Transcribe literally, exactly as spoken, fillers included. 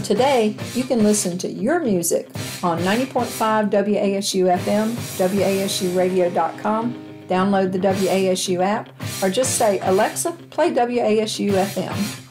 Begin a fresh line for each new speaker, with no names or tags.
Today, you can listen to your music on ninety point five W A S U F M, W A S U radio dot com, download the W A S U app, or just say, Alexa, play W A S U F M.